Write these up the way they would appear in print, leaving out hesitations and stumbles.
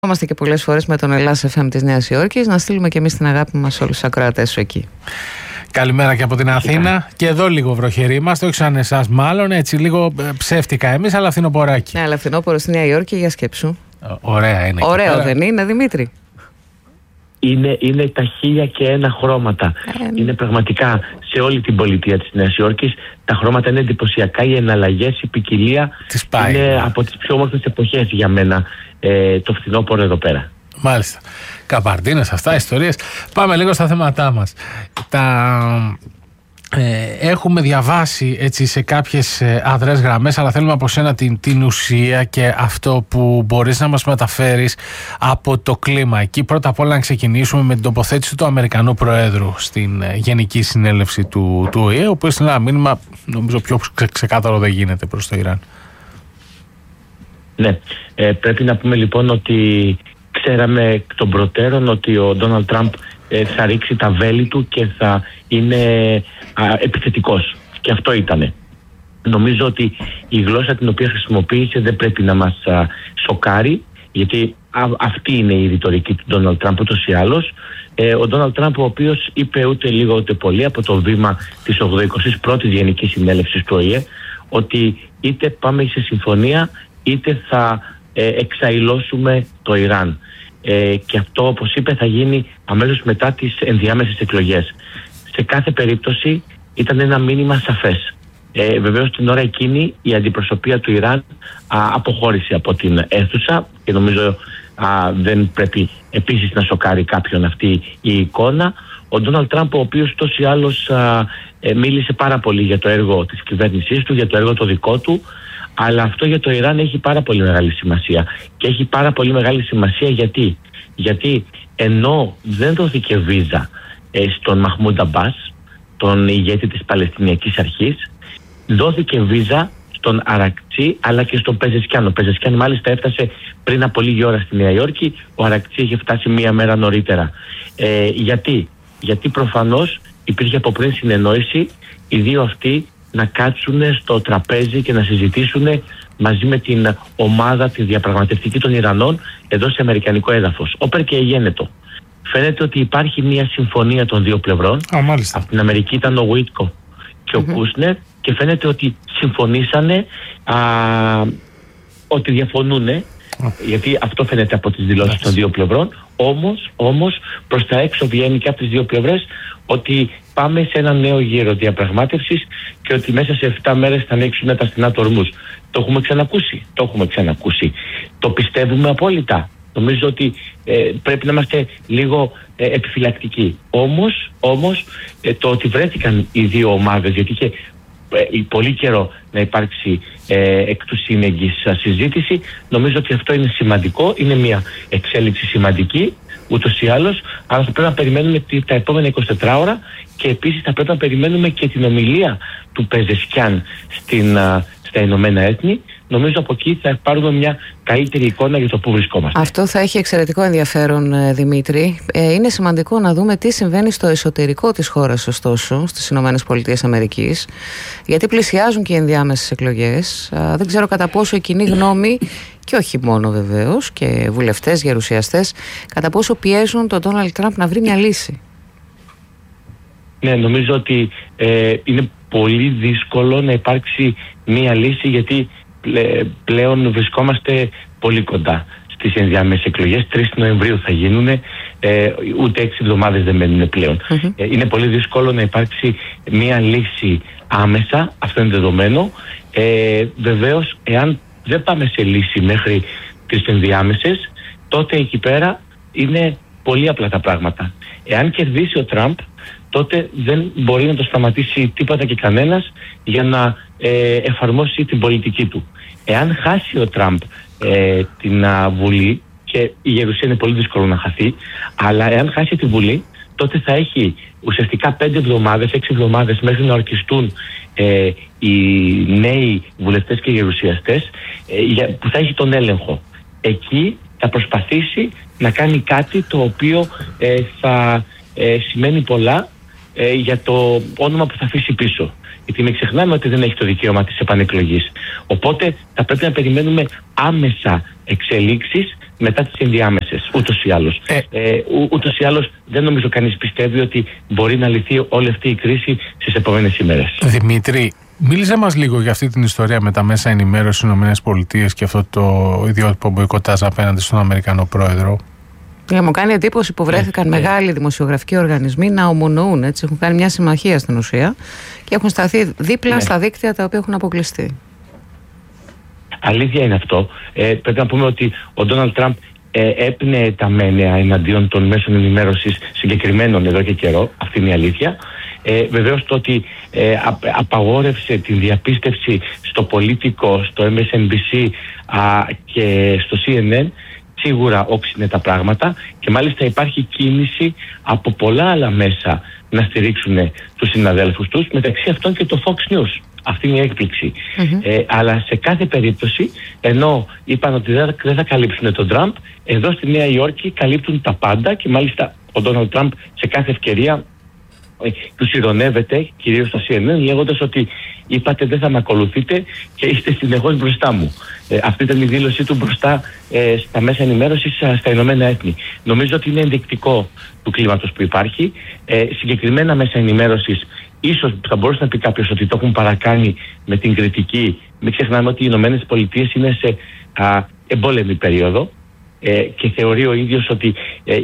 Είμαστε και πολλές φορές με τον Ελλάς FM της Νέας Υόρκης, να στείλουμε και εμείς την αγάπη μας όλους τους ακροατές σου εκεί. Καλημέρα και από την Αθήνα. Και εδώ λίγο βροχεροί είμαστε, όχι σαν εσάς μάλλον, έτσι λίγο ψεύτικα εμείς, αλλά φθινοποράκι. Ναι, αλλά φθινόπωρο στη Νέα Υόρκη, για σκέψου. Ωραία είναι. Ωραίο δεν είναι, Δημήτρη? Είναι τα 1001 χρώματα. Είναι πραγματικά σε όλη την πολιτεία της Νέας Υόρκης. Τα χρώματα είναι εντυπωσιακά, οι εναλλαγές, η ποικιλία είναι από τις πιο όμορφες εποχές για μένα το φθινόπωρο εδώ πέρα. Μάλιστα. Καπαρντίνες αυτά, ιστορίες. Πάμε λίγο στα θέματά μας. Έχουμε διαβάσει έτσι σε κάποιες αδρές γραμμές, αλλά θέλουμε από σένα την ουσία και αυτό που μπορείς να μας μεταφέρεις από το κλίμα εκεί. Πρώτα απ' όλα να ξεκινήσουμε με την τοποθέτηση του Αμερικανού Προέδρου στην Γενική Συνέλευση του ΟΗΕ, ο οποίος είναι ένα μήνυμα, νομίζω πιο ξεκάθαρο δεν γίνεται προς το Ιράν. Ναι, πρέπει να πούμε λοιπόν ότι ξέραμε εκ των προτέρων ότι ο Ντόναλντ Τραμπ θα ρίξει τα βέλη του και θα είναι επιθετικός. Και αυτό ήτανε. Νομίζω ότι η γλώσσα την οποία χρησιμοποίησε δεν πρέπει να μας σοκάρει, γιατί αυτή είναι η ρητορική του Ντόναλντ Τραμπ ούτως ή άλλως. Ο Ντόναλντ Τραμπ, ο οποίος είπε ούτε λίγο ούτε πολύ από το βήμα της 81ης Γενικής Συνέλευσης του ΟΗΕ, ότι είτε πάμε σε συμφωνία είτε θα εξαηλώσουμε το Ιράν. Και αυτό, όπως είπε, θα γίνει αμέσως μετά τις ενδιάμεσες εκλογές. Σε κάθε περίπτωση ήταν ένα μήνυμα σαφές. Βεβαίως την ώρα εκείνη η αντιπροσωπεία του Ιράν αποχώρησε από την αίθουσα και νομίζω δεν πρέπει επίσης να σοκάρει κάποιον αυτή η εικόνα. Ο Ντόναλντ Τραμπ, ο οποίος τόσο ή άλλως μίλησε πάρα πολύ για το έργο της κυβέρνησής του, για το έργο το δικό του, αλλά αυτό για το Ιράν έχει πάρα πολύ μεγάλη σημασία. Και έχει πάρα πολύ μεγάλη σημασία γιατί ενώ δεν δόθηκε βίζα στον Μαχμούντ Αμπάς, τον ηγέτη της Παλαιστινιακής Αρχής, δόθηκε βίζα στον Αρακτσί αλλά και στον Πεζεσκιάν. Ο Πεζεσκιάν μάλιστα έφτασε πριν από λίγη ώρα στη Νέα Υόρκη, ο Αρακτσί είχε φτάσει μία μέρα νωρίτερα. Γιατί προφανώς υπήρχε από πριν συνεννόηση οι δύο αυτοί να κάτσουν στο τραπέζι και να συζητήσουν μαζί με την ομάδα τη διαπραγματευτική των Ιρανών εδώ σε αμερικανικό έδαφος. Όπερ και εγένετο. Φαίνεται ότι υπάρχει μια συμφωνία των δύο πλευρών. Από την Αμερική ήταν ο Βίτκο και ο Κούσνερ και φαίνεται ότι συμφωνήσανε ότι διαφωνούν, γιατί αυτό φαίνεται από τις δηλώσεις των δύο πλευρών. Όμως προς τα έξω βγαίνει και από τις δύο πλευρές ότι πάμε σε ένα νέο γύρο διαπραγμάτευσης και ότι μέσα σε 7 μέρες θα ανοίξουν τα στενά του ορμούς. Το έχουμε ξανακούσει. Το πιστεύουμε απόλυτα? Νομίζω ότι πρέπει να είμαστε λίγο επιφυλακτικοί. Όμως το ότι βρέθηκαν οι δύο ομάδες, γιατί είχε πολύ καιρό να υπάρξει εκ του σύνεγγυς συζήτηση, νομίζω ότι αυτό είναι σημαντικό, είναι μια εξέλιξη σημαντική ούτως ή άλλως, αλλά θα πρέπει να περιμένουμε τα επόμενα 24 ώρα και επίσης θα πρέπει να περιμένουμε και την ομιλία του Πεζεσκιάν στα Ηνωμένα Έθνη. Νομίζω από εκεί θα πάρουμε μια καλύτερη εικόνα για το πού βρισκόμαστε. Αυτό θα έχει εξαιρετικό ενδιαφέρον, Δημήτρη. Είναι σημαντικό να δούμε τι συμβαίνει στο εσωτερικό της χώρας, ωστόσο, στις ΗΠΑ, γιατί πλησιάζουν και οι ενδιάμεσες εκλογές. Δεν ξέρω κατά πόσο η κοινή γνώμη, και όχι μόνο βεβαίως, και βουλευτές, γερουσιαστές, κατά πόσο πιέζουν τον Ντόναλντ Τραμπ να βρει μια λύση. Ναι, νομίζω ότι είναι πολύ δύσκολο να υπάρξει μια λύση, γιατί πλέον βρισκόμαστε πολύ κοντά στις ενδιάμεσες εκλογές. 3 Νοεμβρίου θα γίνουν, ούτε 6 εβδομάδες δεν μένουν πλέον. Είναι πολύ δύσκολο να υπάρξει μια λύση άμεσα, αυτό είναι δεδομένο. Βεβαίως, εάν δεν πάμε σε λύση μέχρι τις ενδιάμεσες, τότε εκεί πέρα είναι πολύ απλά τα πράγματα. Εάν κερδίσει ο Τραμπ, τότε δεν μπορεί να το σταματήσει τίποτα και κανένας για να εφαρμόσει την πολιτική του. Εάν χάσει ο Τραμπ την Βουλή, και η Γερουσία είναι πολύ δύσκολο να χαθεί, αλλά εάν χάσει τη Βουλή, τότε θα έχει ουσιαστικά 5 εβδομάδες, 6 εβδομάδες μέχρι να ορκιστούν οι νέοι βουλευτές και γερουσιαστές, που θα έχει τον έλεγχο. Εκεί θα προσπαθήσει να κάνει κάτι το οποίο θα σημαίνει πολλά για το όνομα που θα αφήσει πίσω. Γιατί μην ξεχνάμε ότι δεν έχει το δικαίωμα της επανεκλογής. Οπότε θα πρέπει να περιμένουμε άμεσα εξελίξεις μετά τις ενδιάμεσες, ούτως ή άλλως. Ούτως ή άλλως δεν νομίζω κανείς πιστεύει ότι μπορεί να λυθεί όλη αυτή η κρίση στις επόμενες ημέρες. Δημήτρη, μίλησε μας λίγο για αυτή την ιστορία με τα μέσα ενημέρωσης στις ΗΠΑ και αυτό το ιδιότυπο μποϊκοτάζ απέναντι στον Αμερικανό πρόεδρο. Μου κάνει εντύπωση που βρέθηκαν μεγάλοι δημοσιογραφικοί οργανισμοί να ομονοούν. Έτσι. Έχουν κάνει μια συμμαχία στην ουσία και έχουν σταθεί δίπλα στα δίκτυα τα οποία έχουν αποκλειστεί. Αλήθεια είναι αυτό. Πρέπει να πούμε ότι ο Ντόναλντ Τραμπ έπνεε τα μένεα εναντίον των μέσων ενημέρωσης συγκεκριμένων εδώ και καιρό. Αυτή είναι η αλήθεια. Βεβαίως το ότι απαγόρευσε την διαπίστευση στο Πολίτικο, στο MSNBC και στο CNN, σίγουρα όξινε τα πράγματα και μάλιστα υπάρχει κίνηση από πολλά άλλα μέσα να στηρίξουν τους συναδέλφους τους, μεταξύ αυτών και το Fox News. Αυτή είναι η έκπληξη. Αλλά σε κάθε περίπτωση, ενώ είπαν ότι δεν θα καλύψουν τον Τραμπ, εδώ στη Νέα Υόρκη καλύπτουν τα πάντα και μάλιστα ο Ντόναλντ Τραμπ σε κάθε ευκαιρία τους ειρωνεύεται, κυρίως στα CNN, λέγοντας ότι είπατε δεν θα με ακολουθείτε και είστε συνεχώς μπροστά μου. Αυτή ήταν η δήλωσή του μπροστά στα μέσα ενημέρωσης στα Ηνωμένα Έθνη. Νομίζω ότι είναι ενδεικτικό του κλίματος που υπάρχει. Συγκεκριμένα μέσα ενημέρωσης, ίσως θα μπορούσε να πει κάποιος ότι το έχουν παρακάνει με την κριτική. Μην ξεχνάμε ότι οι Ηνωμένες Πολιτείες είναι σε εμπόλεμη περίοδο και θεωρεί ο ίδιος ότι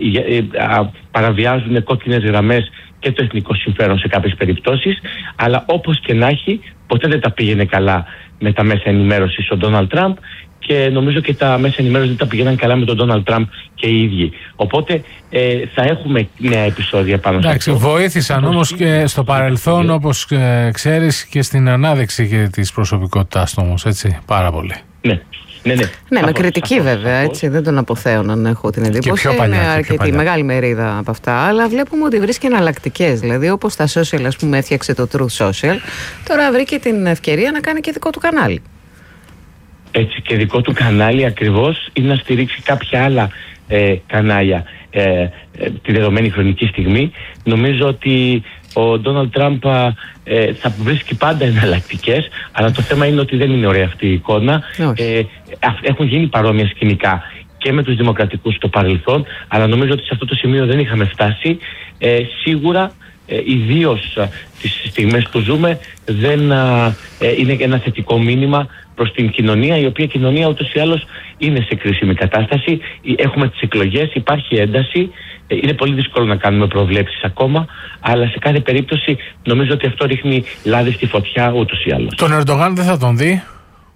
παραβιάζουν κόκκινες γραμμές και το εθνικό συμφέρον σε κάποιες περιπτώσεις, αλλά όπως και να έχει, ποτέ δεν τα πήγαινε καλά με τα μέσα ενημέρωσης ο Ντόναλντ Τραμπ και νομίζω και τα μέσα ενημέρωσης δεν τα πήγαιναν καλά με τον Ντόναλντ Τραμπ και οι ίδιοι. Οπότε θα έχουμε νέα επεισόδια πάνω σε αυτό. Βοήθησαν όμως και στο παρελθόν, όπως ξέρεις, και στην ανάδειξη της προσωπικότητάς του όμως, έτσι, πάρα πολύ. Ναι, με κριτική βέβαια, έτσι, δεν τον αποθέωναν, έχω την εντύπωση. Είναι αρκετή μεγάλη μερίδα από αυτά, αλλά βλέπουμε ότι βρίσκει εναλλακτικές. Δηλαδή, όπως τα social, ας πούμε, έφτιαξε το Truth Social, τώρα βρήκε την ευκαιρία να κάνει και δικό του κανάλι. Έτσι, και δικό του κανάλι ακριβώς είναι να στηρίξει κάποια άλλα κανάλια τη δεδομένη χρονική στιγμή. Νομίζω ότι ο Ντόναλντ Τραμπ θα βρίσκει πάντα εναλλακτικές, αλλά το θέμα είναι ότι δεν είναι ωραία αυτή η εικόνα. Έχουν γίνει παρόμοια σκηνικά και με τους δημοκρατικούς στο παρελθόν, αλλά νομίζω ότι σε αυτό το σημείο δεν είχαμε φτάσει. Σίγουρα, ιδίως τις στιγμές που ζούμε, δεν είναι ένα θετικό μήνυμα προς την κοινωνία, η οποία κοινωνία ούτως ή άλλως είναι σε κρίσιμη κατάσταση. Έχουμε τις εκλογές, υπάρχει ένταση. Είναι πολύ δύσκολο να κάνουμε προβλέψεις ακόμα, αλλά σε κάθε περίπτωση νομίζω ότι αυτό ρίχνει λάδι στη φωτιά ούτως ή άλλως. Τον Ερντογάν δεν θα τον δει?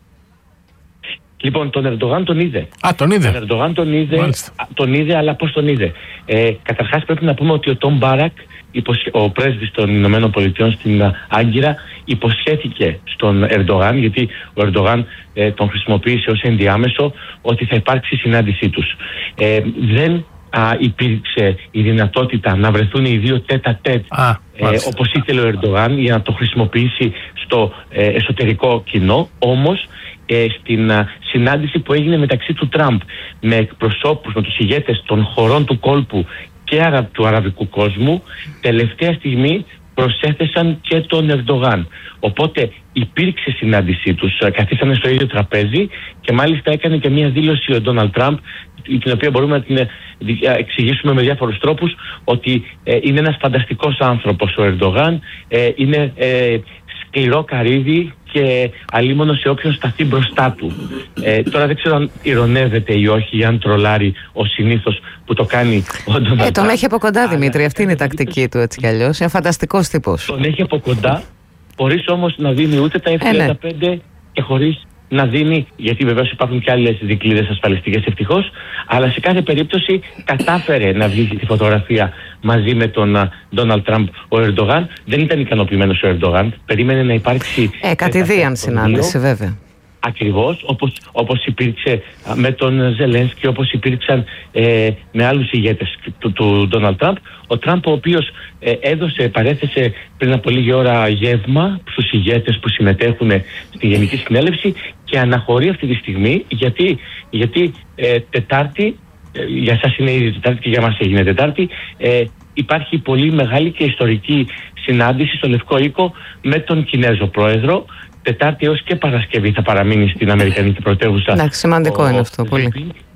Λοιπόν, τον Ερντογάν τον είδε. Τον είδε. Τον Ερντογάν τον είδε, αλλά πώς τον είδε? Καταρχάς πρέπει να πούμε ότι ο Τόμ Μπάρακ, ο πρέσβης των Ηνωμένων Πολιτειών στην Άγκυρα, υποσχέθηκε στον Ερντογάν, γιατί ο Ερντογάν τον χρησιμοποίησε ως ενδιάμεσο, ότι θα υπάρξει συνάντησή τους. Δεν υπήρξε η δυνατότητα να βρεθούν οι δύο τέτα-τέτ όπως ήθελε ο Ερντογάν, για να το χρησιμοποιήσει στο εσωτερικό κοινό. Όμως στην συνάντηση που έγινε μεταξύ του Τραμπ με εκπροσώπους, με τους ηγέτες των χωρών του κόλπου και του αραβικού κόσμου, τελευταία στιγμή προσέθεσαν και τον Ερντογάν. Οπότε υπήρξε συνάντησή τους, καθίσανε στο ίδιο τραπέζι και μάλιστα έκανε και μια δήλωση ο Ντόναλντ Τραμπ, την οποία μπορούμε να την εξηγήσουμε με διάφορους τρόπους, ότι είναι ένας φανταστικός άνθρωπος ο Ερντογάν, είναι σκληρό καρύδι και αλίμονο σε όποιον σταθεί μπροστά του. Τώρα δεν ξέρω αν ειρωνεύεται ή όχι, ή αν τρολάρει ο συνήθως που το κάνει ο Ντόναλντ Τραμπ. Τον έχει από κοντά, Δημήτρη, αυτή είναι η τακτική του έτσι κι αλλιώς. Είναι φανταστικός τύπος. Τον έχει από κοντά, χωρίς όμως να δίνει ούτε τα F-35 και χωρίς να δίνει, γιατί βεβαίως υπάρχουν και άλλες δικλείδες ασφαλιστικές ευτυχώς, αλλά σε κάθε περίπτωση κατάφερε να βγει τη φωτογραφία μαζί με τον Ντόναλντ Τραμπ ο Ερντογάν. Δεν ήταν ικανοποιημένος ο Ερντογάν, περίμενε να υπάρξει κατηδίαν συνάντηση βέβαια. Ακριβώς, όπως υπήρξε με τον Ζελένσκι, όπως υπήρξαν με άλλους ηγέτες του Ντόναλντ Τραμπ. Ο Τραμπ, ο οποίος παρέθεσε πριν από λίγη ώρα γεύμα στους ηγέτες που συμμετέχουν στη Γενική Συνέλευση και αναχωρεί αυτή τη στιγμή γιατί Τετάρτη, για σας είναι ήδη Τετάρτη και για μας έγινε Τετάρτη, υπάρχει πολύ μεγάλη και ιστορική συνάντηση στο Λευκό Οίκο με τον Κινέζο πρόεδρο. Τετάρτη έως και Παρασκευή θα παραμείνει στην Αμερικανική πρωτεύουσα. Εντάξει, σημαντικό είναι αυτό πολύ.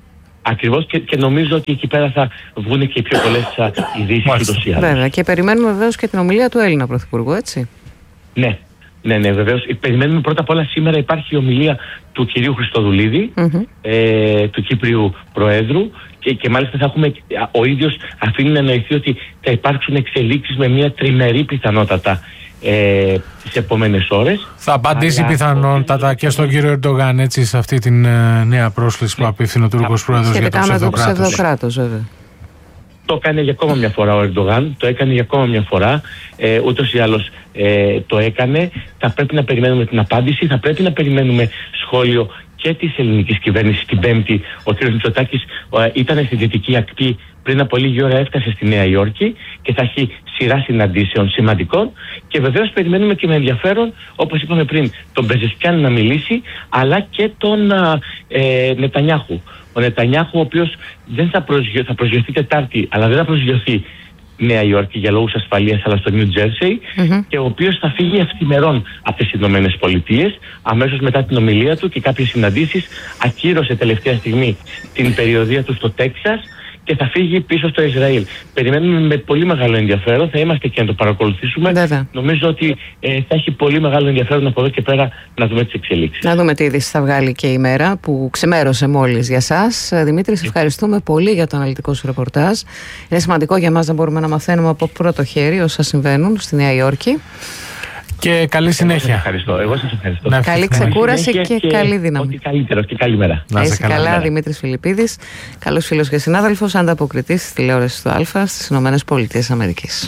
Ακριβώς, και νομίζω ότι εκεί πέρα θα βγουν και οι πιο πολλές ειδήσεις ούτως ή άλλως. Βέβαια, και περιμένουμε βεβαίως και την ομιλία του Έλληνα Πρωθυπουργού, έτσι. Ναι, βεβαίως. Περιμένουμε πρώτα απ' όλα σήμερα υπάρχει η ομιλία του κυρίου Χριστοδουλίδη, του Κύπριου Προέδρου, και μάλιστα θα έχουμε, ο ίδιος αφήνει να εννοηθεί ότι θα υπάρξουν εξελίξεις με μια τριμερή πιθανότατα τις επόμενες ώρες. Θα απαντήσει πιθανότατα και στον κύριο Ερντογάν, έτσι, σε αυτή την νέα πρόσκληση που απίφθηνε ο Τούρκος Πρόεδρος για το ψευδοκράτος, βέβαια. Το έκανε για ακόμα μια φορά ο Ερντογάν, το έκανε για ακόμα μια φορά, ούτως ή άλλως το έκανε. Θα πρέπει να περιμένουμε την απάντηση, θα πρέπει να περιμένουμε σχόλιο και της ελληνικής κυβέρνησης. Την Πέμπτη ο κ. Μητσοτάκης ήταν στη Δυτική Ακτή, πριν από λίγη ώρα έφτασε στη Νέα Υόρκη και θα έχει σειρά συναντήσεων σημαντικών, και βεβαίως περιμένουμε και με ενδιαφέρον, όπως είπαμε πριν, τον Πεζεσκιάν να μιλήσει, αλλά και τον Νετανιάχου. Ο Νετανιάχου, ο οποίος δεν θα προσγειωθεί Τετάρτη, αλλά δεν θα προσγειωθεί Νέα Υόρκη για λόγους ασφαλείας, αλλά στο Νιου Τζέρσεϊ, και ο οποίος θα φύγει ευθυμερών από τις Ηνωμένες Πολιτείες αμέσως μετά την ομιλία του και κάποιες συναντήσεις. Ακύρωσε τελευταία στιγμή την περιοδεία του στο Τέξας και θα φύγει πίσω στο Ισραήλ. Περιμένουμε με πολύ μεγάλο ενδιαφέρον, θα είμαστε και να το παρακολουθήσουμε. Βέβαια. Νομίζω ότι θα έχει πολύ μεγάλο ενδιαφέρον από εδώ και πέρα να δούμε τις εξελίξεις. Να δούμε τι είδηση θα βγάλει και η μέρα που ξεμέρωσε μόλις για σας. Δημήτρη, σε ευχαριστούμε πολύ για το αναλυτικό σου ρεπορτάζ. Είναι σημαντικό για μας να μπορούμε να μαθαίνουμε από πρώτο χέρι όσα συμβαίνουν στη Νέα Υόρκη. Και καλή συνέχεια. Εγώ σας ευχαριστώ. Καλή ξεκούραση και καλή δύναμη. Ό,τι καλύτερο και καλημέρα. Να είσαι καλά, Δημήτρης Φιλιππίδης, καλός φίλος και συνάδελφος, ανταποκριτής της τηλεόρασης του Α στις Ηνωμένες Πολιτείες Αμερικής.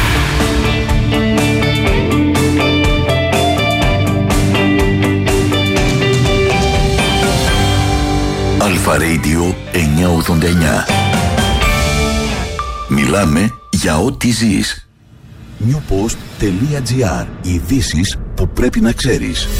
Αλφα Radio 989. Μιλάμε για ό,τι ζεις. newpost.gr. Ειδήσεις που πρέπει να ξέρεις.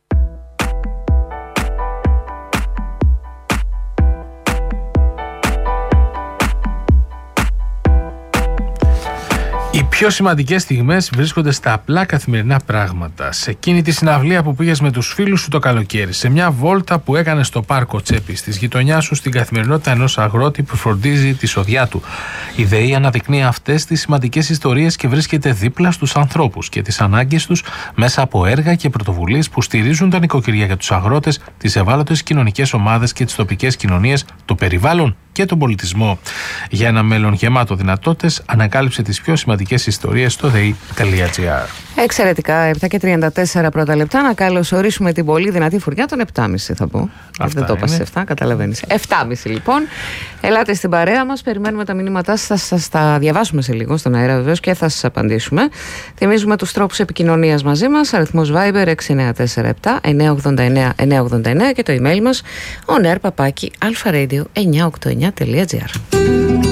Οι πιο σημαντικές στιγμές βρίσκονται στα απλά καθημερινά πράγματα. Σε εκείνη τη συναυλία που πήγες με τους φίλους σου το καλοκαίρι, σε μια βόλτα που έκανες στο πάρκο Τσέπης, της γειτονιάς σου, στην καθημερινότητα ενός αγρότη που φροντίζει τη σοδιά του. Η ΔΕΗ αναδεικνύει αυτές τις σημαντικές ιστορίες και βρίσκεται δίπλα στους ανθρώπους και τις ανάγκες τους μέσα από έργα και πρωτοβουλίες που στηρίζουν τα νοικοκυριά για τους αγρότες, τις ευάλωτες κοινωνικές ομάδες και τις τοπικές κοινωνίες, το περιβάλλον και τον πολιτισμό. Για ένα μέλλον γεμάτο δυνατότητες, ανακάλυψε τις πιο σημαντικές ιστορίες στο ΔΕΗ.gr. Εξαιρετικά, 7:34 πρώτα λεπτά. Να καλωσορίσουμε την πολύ δυνατή φουρνιά των 7.30 θα πω. Δεν το είπα σε 7, καταλαβαίνεις. 7.30 λοιπόν. Ελάτε στην παρέα μας, περιμένουμε τα μηνύματά σας, θα σας τα διαβάσουμε σε λίγο στον αέρα βεβαίως και θα σας απαντήσουμε. Θυμίζουμε τους τρόπους επικοινωνίας μαζί μας, αριθμός Viber 6947 989 989 και το email μας onair@alfaradio989.gr.